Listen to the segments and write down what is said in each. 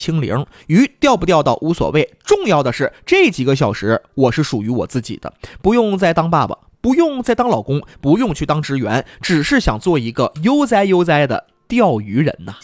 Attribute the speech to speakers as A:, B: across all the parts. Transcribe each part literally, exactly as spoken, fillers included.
A: 清零，鱼钓不钓到无所谓，重要的是这几个小时我是属于我自己的，不用再当爸爸，不用再当老公，不用去当职员，只是想做一个悠哉悠哉的钓鱼人呐。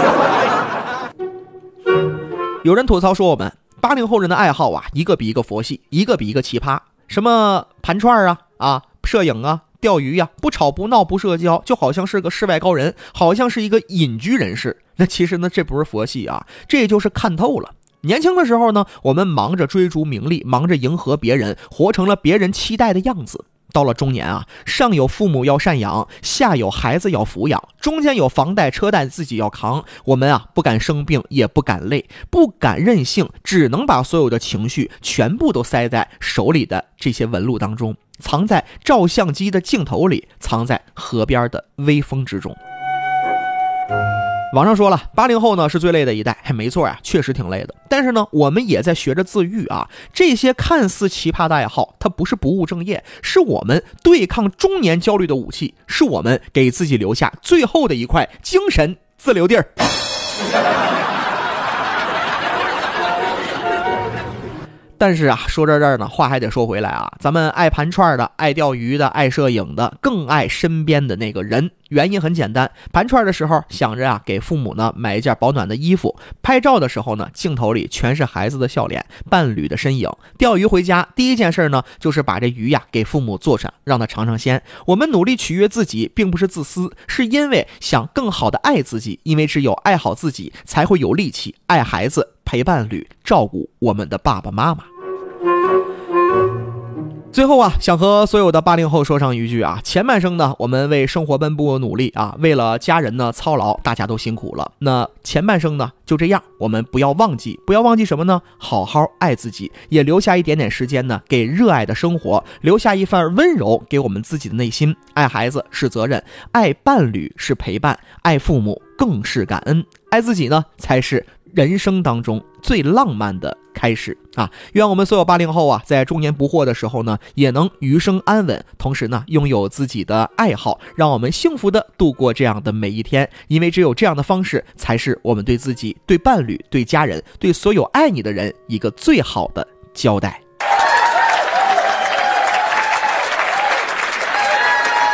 A: 有人吐槽说我们八零后人的爱好啊，一个比一个佛系，一个比一个奇葩，什么盘串啊啊摄影啊钓鱼呀、啊，不吵不闹不社交，就好像是个世外高人，好像是一个隐居人士。那其实呢，这不是佛系啊，这就是看透了。年轻的时候呢，我们忙着追逐名利，忙着迎合别人，活成了别人期待的样子。到了中年啊，上有父母要赡养，下有孩子要抚养，中间有房贷车贷自己要扛，我们啊不敢生病，也不敢累，不敢任性，只能把所有的情绪全部都塞在手里的这些纹路当中，藏在照相机的镜头里，藏在河边的微风之中。网上说了，八零后呢是最累的一代，没错呀、啊，确实挺累的。但是呢，我们也在学着自愈啊。这些看似奇葩的爱好，它不是不务正业，是我们对抗中年焦虑的武器，是我们给自己留下最后的一块精神自留地儿。但是啊，说到这儿呢，话还得说回来啊，咱们爱盘串的、爱钓鱼的、爱摄影的，更爱身边的那个人。原因很简单，盘串的时候想着啊，给父母呢买一件保暖的衣服；拍照的时候呢，镜头里全是孩子的笑脸、伴侣的身影；钓鱼回家，第一件事呢，就是把这鱼呀给父母做上，让他尝尝鲜。我们努力取悦自己，并不是自私，是因为想更好的爱自己，因为只有爱好自己，才会有力气爱孩子、陪伴侣、照顾我们的爸爸妈妈。最后啊，想和所有的八零后说上一句啊，前半生呢，我们为生活奔波努力啊，为了家人呢操劳，大家都辛苦了。那前半生呢，就这样，我们不要忘记，不要忘记什么呢？好好爱自己，也留下一点点时间呢，给热爱的生活，留下一份温柔给我们自己的内心。爱孩子是责任，爱伴侣是陪伴，爱父母更是感恩，爱自己呢，才是人生当中最浪漫的开始啊！愿我们所有八零后啊，在中年不惑的时候呢，也能余生安稳，同时呢，拥有自己的爱好，让我们幸福的度过这样的每一天。因为只有这样的方式，才是我们对自己、对伴侣、对家人、对所有爱你的人一个最好的交代。